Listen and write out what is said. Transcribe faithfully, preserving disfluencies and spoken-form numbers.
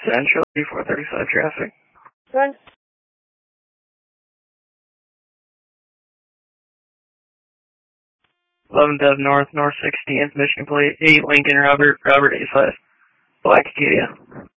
Central, four thirty-five traffic. Thanks. eleventh Avenue North, North sixteenth, Michigan Plate, eight Lincoln, Robert, Robert eighty-five. Black Acadia.